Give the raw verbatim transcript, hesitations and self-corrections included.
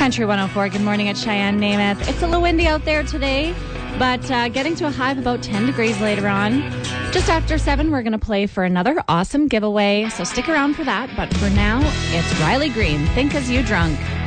Country one oh four, good morning at Cheyenne, Namath. It's a little windy out there today, but uh, getting to a high of about ten degrees later on. Just after seven, we're going to play for another awesome giveaway, so stick around for that. But for now, it's Riley Green, Think As You Drunk.